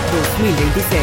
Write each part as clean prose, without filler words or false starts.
2026.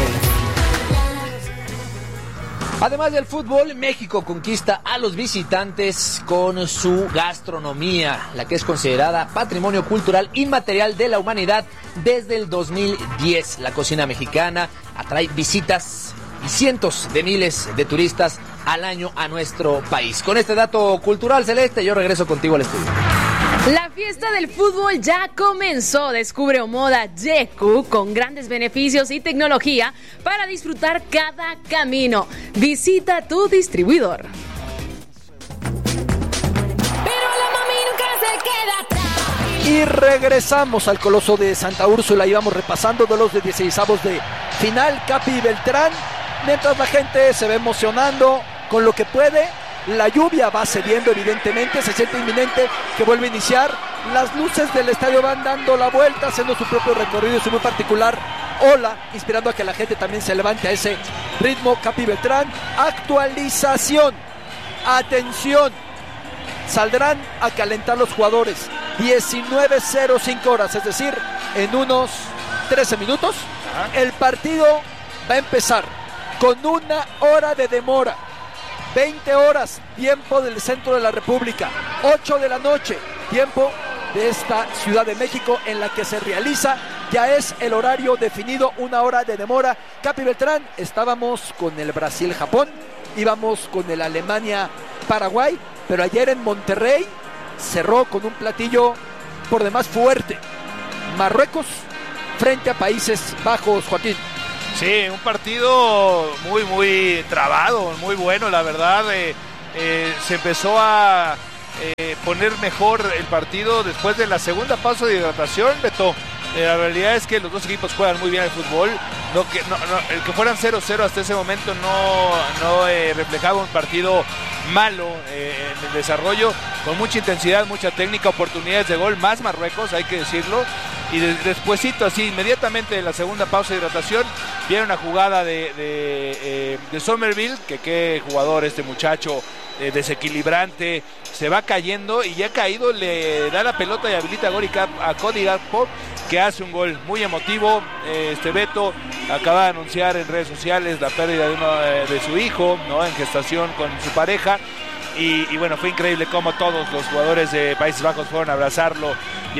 Además del fútbol, México conquista a los visitantes con su gastronomía, la que es considerada patrimonio cultural inmaterial de la humanidad desde el 2010. La cocina mexicana atrae visitas y cientos de miles de turistas al año a nuestro país. Con este dato cultural, Celeste, yo regreso contigo al estudio. La fiesta del fútbol ya comenzó. Descubre Omoda Yeku con grandes beneficios y tecnología para disfrutar cada camino. Visita tu distribuidor. Pero la mami nunca se queda atrás. Y regresamos al Coloso de Santa Úrsula y vamos repasando de los de 16avos de final. Capi y Beltrán, mientras la gente se ve emocionando con lo que puede. La lluvia va cediendo, evidentemente, se siente inminente que vuelve a iniciar. Las luces del estadio van dando la vuelta, haciendo su propio recorrido, su muy particular ola, inspirando a que la gente también se levante a ese ritmo. Capi Beltrán, actualización, atención, saldrán a calentar los jugadores 19:05 horas, es decir, en unos 13 minutos. El partido va a empezar con 1 hora de demora. 20 horas, tiempo del centro de la República, 8 de la noche, tiempo de esta Ciudad de México en la que se realiza, ya es el horario definido, 1 hora de demora. Capi Beltrán, estábamos con el Brasil-Japón, íbamos con el Alemania-Paraguay, pero ayer en Monterrey cerró con un platillo por demás fuerte. Marruecos frente a Países Bajos, Joaquín. Sí, un partido muy trabado, muy bueno, la verdad. Se empezó a poner mejor el partido después de la segunda pausa de hidratación, Beto. La realidad es que los dos equipos juegan muy bien el fútbol. El que fueran 0-0 hasta ese momento no reflejaba un partido malo en el desarrollo, con mucha intensidad, mucha técnica, oportunidades de gol, más Marruecos, hay que decirlo. Y despuesito, así inmediatamente de la segunda pausa de hidratación, viene una jugada de Somerville, que qué jugador este muchacho, desequilibrante, se va cayendo y ya caído le da la pelota y habilita a Cody Gakpo, que hace un gol muy emotivo. Beto acaba de anunciar en redes sociales la pérdida de su hijo, ¿no?, en gestación con su pareja. Y bueno, fue increíble cómo todos los jugadores de Países Bajos fueron a abrazarlo y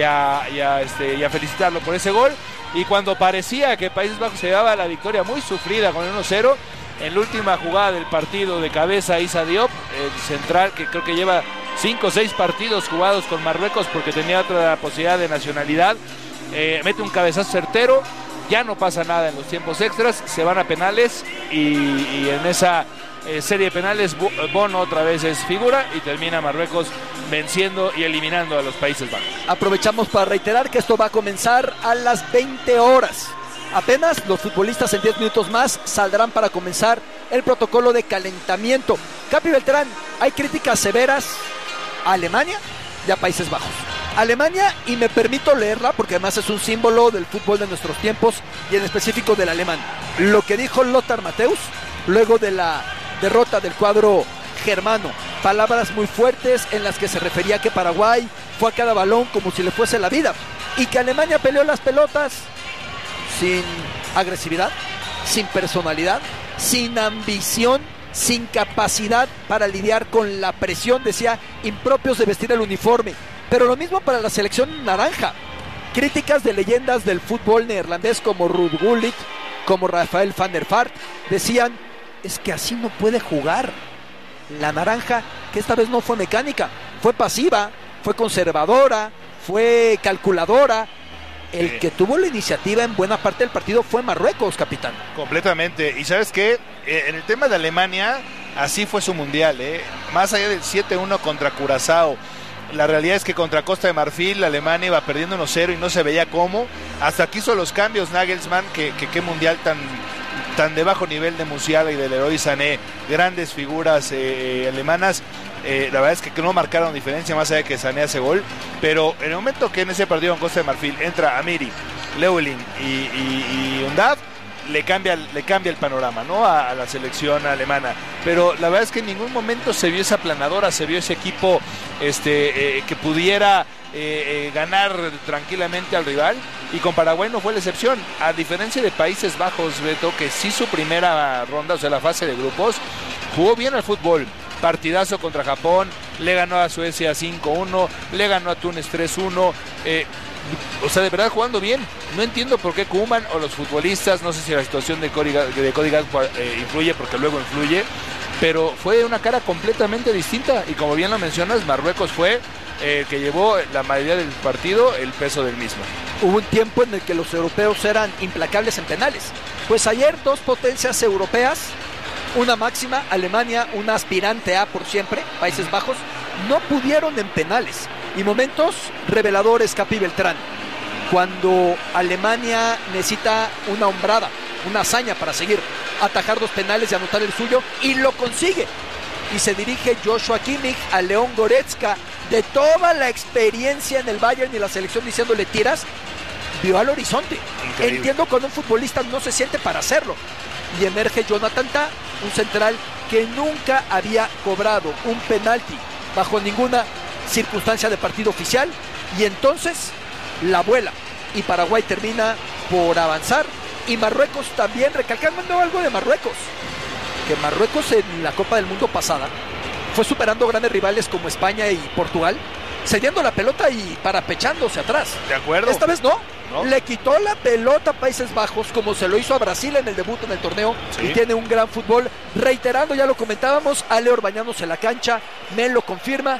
a felicitarlo por ese gol. Y cuando parecía que Países Bajos se llevaba la victoria muy sufrida con el 1-0, en la última jugada del partido, de cabeza, Issa Diop, el central, que creo que lleva 5 o 6 partidos jugados con Marruecos porque tenía otra posibilidad de nacionalidad, mete un cabezazo certero. Ya no pasa nada en los tiempos extras, se van a penales y en esa serie de penales Bono otra vez es figura y termina Marruecos venciendo y eliminando a los Países Bajos. Aprovechamos para reiterar que esto va a comenzar a las 20 horas. Apenas los futbolistas en 10 minutos más saldrán para comenzar el protocolo de calentamiento. Capi Beltrán, hay críticas severas a Alemania y a Países Bajos. Alemania, y me permito leerla porque además es un símbolo del fútbol de nuestros tiempos y en específico del alemán. Lo que dijo Lothar Matthäus luego de la derrota del cuadro germano. Palabras muy fuertes en las que se refería que Paraguay fue a cada balón como si le fuese la vida y que Alemania peleó las pelotas sin agresividad, sin personalidad, sin ambición, sin capacidad para lidiar con la presión, decía, impropios de vestir el uniforme. Pero lo mismo para la selección naranja. Críticas de leyendas del fútbol neerlandés como Ruud Gullit, como Rafael van der Vaart, decían, es que así no puede jugar. La naranja, que esta vez no fue mecánica, fue pasiva, fue conservadora, fue calculadora. El que tuvo la iniciativa en buena parte del partido fue Marruecos, capitán. Completamente. Y ¿sabes qué? En el tema de Alemania, así fue su mundial, más allá del 7-1 contra Curazao. La realidad es que contra Costa de Marfil Alemania iba perdiendo 1-0 y no se veía cómo. Hasta que hizo los cambios Nagelsmann, que mundial tan de bajo nivel de Musiala y de Leroy Sané, grandes figuras alemanas. La verdad es que no marcaron diferencia más allá de que Sané hace gol, pero en el momento que en ese partido con Costa de Marfil entra Amiri, Leulin y Undav, le cambia el panorama, ¿no?, a la selección alemana. Pero la verdad es que en ningún momento se vio esa planadora, se vio ese equipo que pudiera ganar tranquilamente al rival, y con Paraguay no fue la excepción, a diferencia de Países Bajos, Beto, que sí su primera ronda, o sea la fase de grupos, jugó bien al fútbol, partidazo contra Japón, le ganó a Suecia 5-1, le ganó a Túnez 3-1, o sea, de verdad jugando bien. No entiendo por qué Koeman o los futbolistas, no sé si la situación de Cody Gakpo influye, porque luego influye, pero fue una cara completamente distinta, y como bien lo mencionas, Marruecos fue el que llevó la mayoría del partido, el peso del mismo. Hubo un tiempo en el que los europeos eran implacables en penales. Pues ayer dos potencias europeas, una máxima, Alemania, una aspirante a por siempre, Países Bajos, no pudieron en penales. Y momentos reveladores, Capi Beltrán, cuando Alemania necesita una hombrada, una hazaña para seguir, atajar dos penales y anotar el suyo, y lo consigue. Y se dirige Joshua Kimmich a León Goretzka, de toda la experiencia en el Bayern y la selección, diciéndole tiras, vio al horizonte. Increíble. Entiendo cuando un futbolista no se siente para hacerlo. Y emerge Jonathan Tah, un central que nunca había cobrado un penalti bajo ninguna circunstancia de partido oficial, y entonces la vuela, y Paraguay termina por avanzar, y Marruecos también, recalcando algo de Marruecos, que Marruecos en la Copa del Mundo pasada fue superando grandes rivales como España y Portugal, cediendo la pelota y parapechándose atrás. De acuerdo. Esta vez no. Le quitó la pelota a Países Bajos, como se lo hizo a Brasil en el debut en el torneo, sí. Y tiene un gran fútbol. Reiterando, ya lo comentábamos, Ale Orbañanos en la cancha, me lo confirma.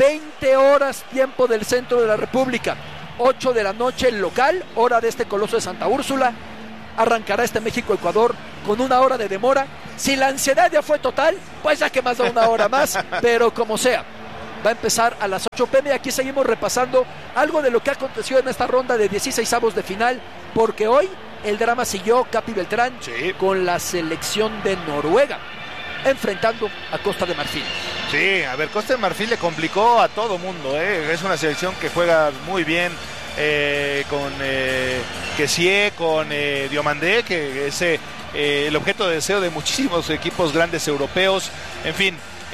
20 horas tiempo del centro de la República, 8 de la noche local, hora de este coloso de Santa Úrsula. Arrancará este México-Ecuador con 1 hora de demora. Si la ansiedad ya fue total, pues ya que más da 1 hora más, pero como sea, va a empezar a las 8 p.m. y aquí seguimos repasando algo de lo que ha acontecido en esta ronda de 16avos de final, porque hoy el drama siguió, Capi Beltrán, sí, con la selección de Noruega, enfrentando a Costa de Marfil. Sí, a ver, Costa de Marfil le complicó a todo mundo, es una selección que juega muy bien, con Kessie, con Diomandé, que es el objeto de deseo de muchísimos equipos grandes europeos. En fin,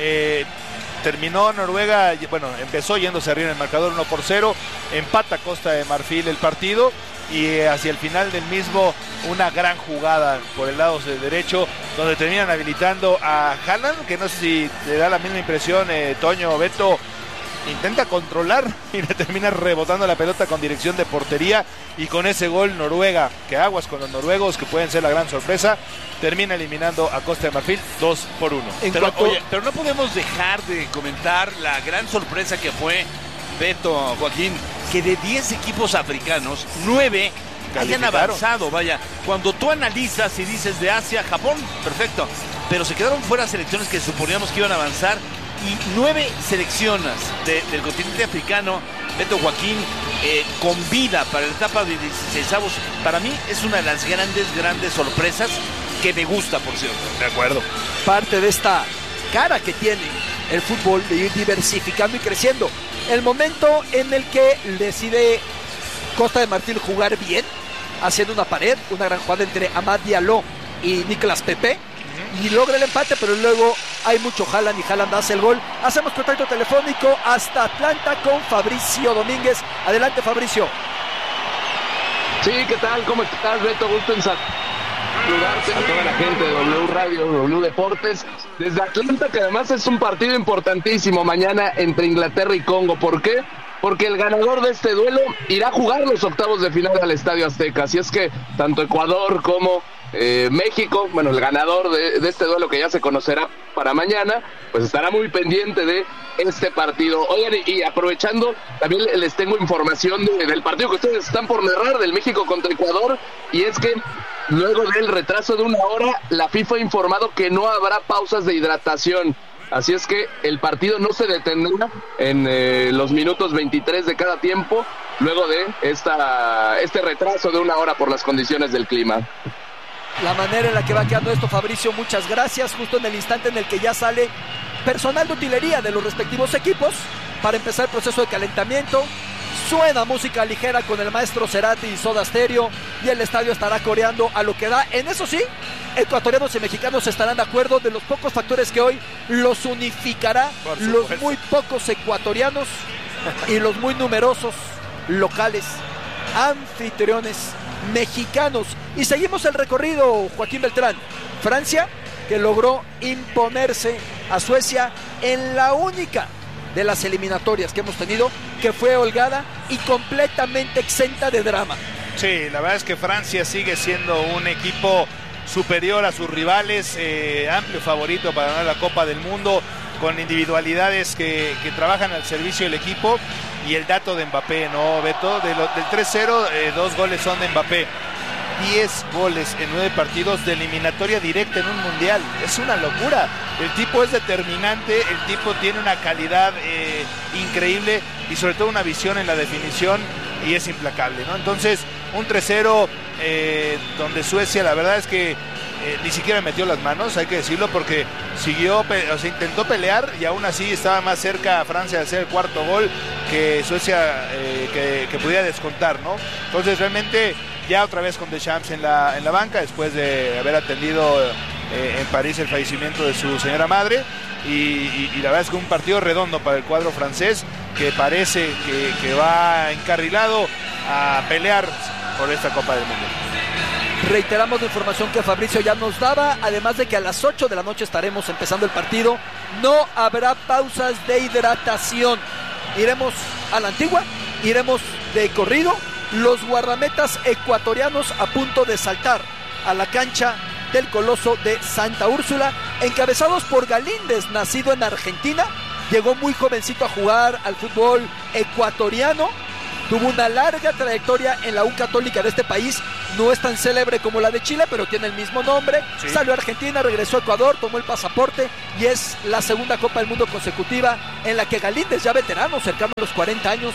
terminó Noruega, bueno, empezó yéndose arriba en el marcador 1-0, empata Costa de Marfil el partido, y hacia el final del mismo una gran jugada por el lado derecho, donde terminan habilitando a Haaland, que no sé si te da la misma impresión, Toño, Beto, intenta controlar y le termina rebotando la pelota con dirección de portería, y con ese gol Noruega, que aguas con los noruegos, que pueden ser la gran sorpresa, termina eliminando a Costa de Marfil 2-1. Pero no podemos dejar de comentar la gran sorpresa que fue, Beto, Joaquín, que de 10 equipos africanos, 9 hayan avanzado. Vaya, cuando tú analizas y dices de Asia, Japón, perfecto, pero se quedaron fuera selecciones que suponíamos que iban a avanzar, y 9 selecciones del continente africano, Beto, Joaquín, con vida para la etapa de 16avos. Para mí es una de las grandes sorpresas que me gusta, por cierto. De acuerdo. Parte de esta cara que tiene el fútbol de ir diversificando y creciendo. El momento en el que decide Costa de Marfil jugar bien, haciendo una pared, una gran jugada entre Amad Diallo y Nicolas Pepe, y logra el empate, pero luego hay mucho Haaland, y Haaland hace el gol. Hacemos contacto telefónico hasta Atlanta con Fabricio Domínguez. Adelante, Fabricio. Sí, ¿qué tal? ¿Cómo estás, Beto? Gusto en saludarte a toda la gente de W Radio, W Deportes, desde Atlanta, que además es un partido importantísimo mañana entre Inglaterra y Congo. ¿Por qué? Porque el ganador de este duelo irá a jugar los octavos de final al Estadio Azteca. Así es que tanto Ecuador como México, bueno, el ganador de este duelo, que ya se conocerá para mañana, pues estará muy pendiente de este partido. Oigan, y aprovechando, también les tengo información del partido que ustedes están por narrar, del México contra Ecuador, y es que luego del retraso de 1 hora, la FIFA ha informado que no habrá pausas de hidratación. Así es que el partido no se detendrá en los minutos 23 de cada tiempo, luego de este retraso de 1 hora por las condiciones del clima. La manera en la que va quedando esto, Fabricio, muchas gracias. Justo en el instante en el que ya sale personal de utilería de los respectivos equipos para empezar el proceso de calentamiento, suena música ligera con el maestro Cerati y Soda Stereo, y el estadio estará coreando a lo que da. En eso sí, ecuatorianos y mexicanos estarán de acuerdo. De los pocos factores que hoy los unificará, los muy pocos ecuatorianos y los muy numerosos locales, anfitriones mexicanos. Y seguimos el recorrido, Joaquín Beltrán. Francia, que logró imponerse a Suecia en la única de las eliminatorias que hemos tenido, que fue holgada y completamente exenta de drama. Sí, la verdad es que Francia sigue siendo un equipo superior a sus rivales, amplio favorito para ganar la Copa del Mundo, con individualidades que trabajan al servicio del equipo. Y el dato de Mbappé, ¿no, Beto? Del 3-0, 2 goles son de Mbappé. 10 goles en 9 partidos de eliminatoria directa en un mundial. Es una locura. El tipo es determinante, el tipo tiene una calidad increíble y sobre todo una visión en la definición, y es implacable, ¿no? Entonces, un 3-0 donde Suecia, la verdad es que ni siquiera metió las manos, hay que decirlo, porque intentó pelear y aún así estaba más cerca a Francia de hacer el cuarto gol que Suecia que pudiera descontar, ¿no? Entonces realmente ya otra vez con Deschamps en la banca, después de haber atendido en París el fallecimiento de su señora madre, y la verdad es que un partido redondo para el cuadro francés, que parece que va encarrilado a pelear por esta Copa del Mundo. Reiteramos la información que Fabricio ya nos daba, además de que a las 8 de la noche estaremos empezando el partido. No habrá pausas de hidratación. Iremos a la antigua, iremos de corrido. Los guardametas ecuatorianos a punto de saltar a la cancha del Coloso de Santa Úrsula, encabezados por Galíndez, nacido en Argentina. Llegó muy jovencito a jugar al fútbol ecuatoriano. Tuvo una larga trayectoria en la U Católica de este país. No es tan célebre como la de Chile, pero tiene el mismo nombre. Sí. Salió a Argentina, regresó a Ecuador, tomó el pasaporte, y es la segunda Copa del Mundo consecutiva en la que Galíndez, ya veterano, cercano a los 40 años,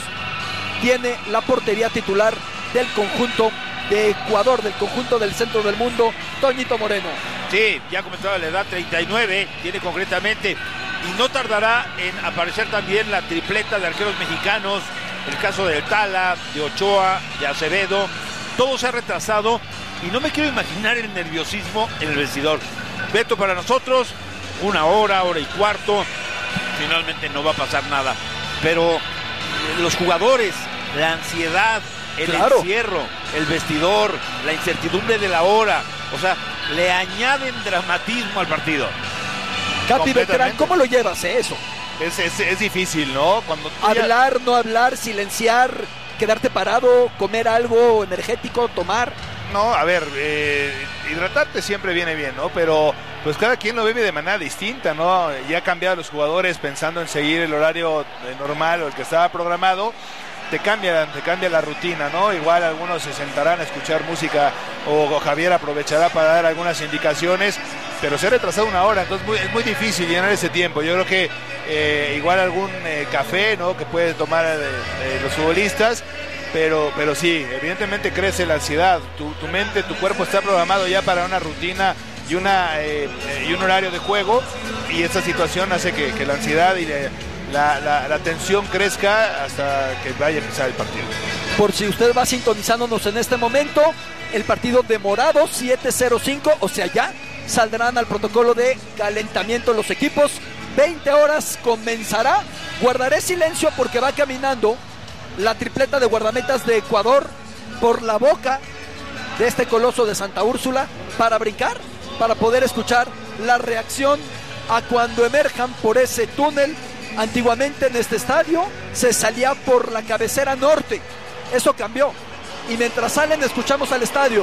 tiene la portería titular del conjunto de Ecuador, del conjunto del centro del mundo, Toñito Moreno. Sí, ya comentaba la edad, 39 tiene concretamente, y no tardará en aparecer también la tripleta de arqueros mexicanos, el caso de Tala, de Ochoa, de Acevedo. Todo se ha retrasado y no me quiero imaginar el nerviosismo en el vestidor. Beto, para nosotros, 1 hora, hora y cuarto, finalmente no va a pasar nada, pero los jugadores, la ansiedad, el encierro, el vestidor, la incertidumbre de la hora, o sea, le añaden dramatismo al partido. Capi Beltrán, ¿cómo lo llevas eso? Es difícil, ¿no? Cuando hablar, no hablar, silenciar, quedarte parado, comer algo energético, tomar. No, a ver, hidratarte siempre viene bien, ¿no? Pero pues cada quien lo vive de manera distinta, ¿no? Ya han cambiado los jugadores pensando en seguir el horario normal o el que estaba programado. Te cambia la rutina, ¿no? Igual algunos se sentarán a escuchar música, o Javier aprovechará para dar algunas indicaciones, pero se ha retrasado 1 hora, entonces es muy difícil llenar ese tiempo. Yo creo que igual algún café, ¿no?, que pueden tomar los futbolistas, pero sí, evidentemente crece la ansiedad. Tu mente, tu cuerpo está programado ya para una rutina y un horario de juego, y esta situación hace que la ansiedad y la tensión crezca hasta que vaya a empezar el partido. Por si usted va sintonizándonos en este momento, el partido demorado 7:05, o sea, ya saldrán al protocolo de calentamiento los equipos. 20 horas comenzará. Guardaré silencio porque va caminando la tripleta de guardametas de Ecuador por la boca de este Coloso de Santa Úrsula para brincar, para poder escuchar la reacción a cuando emerjan por ese túnel. Antiguamente en este estadio se salía por la cabecera norte, eso cambió, y mientras salen escuchamos al estadio.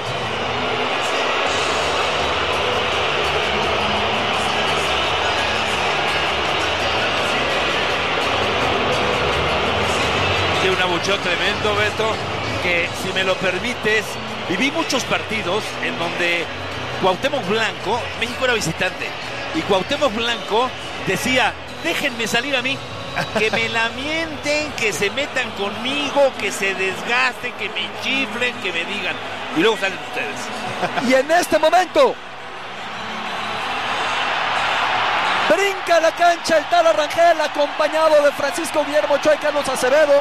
Sí, un abucheo tremendo, Beto, que si me lo permites, viví muchos partidos en donde Cuauhtémoc Blanco, México era visitante, y Cuauhtémoc Blanco decía: déjenme salir a mí, que me lamenten, que se metan conmigo, que se desgasten, que me chiflen, que me digan, y luego salen ustedes. Y en este momento brinca la cancha el Tala Rangel, acompañado de Francisco Guillermo Ochoa y Carlos Acevedo.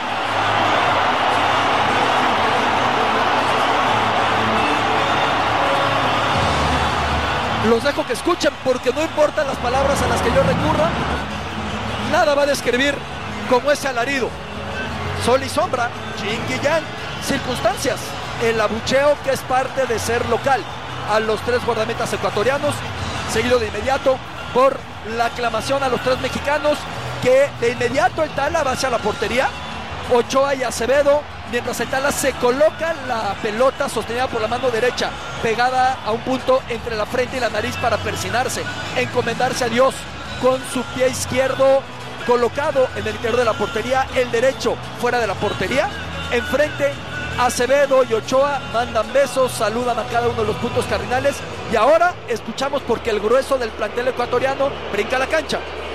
Los dejo que escuchen, porque no importan las palabras a las que yo recurra, nada va a describir como ese alarido. Sol y sombra, yin y yang, circunstancias, el abucheo que es parte de ser local a los 3 guardametas ecuatorianos, seguido de inmediato por la aclamación a los 3 mexicanos, que de inmediato el Tala va hacia la portería, Ochoa y Acevedo, mientras el Tala se coloca la pelota sostenida por la mano derecha, pegada a un punto entre la frente y la nariz para persinarse, encomendarse a Dios, con su pie izquierdo colocado en el interior de la portería, el derecho fuera de la portería, enfrente Acevedo y Ochoa mandan besos, saludan a cada uno de los puntos cardinales, y ahora escuchamos porque el grueso del plantel ecuatoriano brinca a la cancha.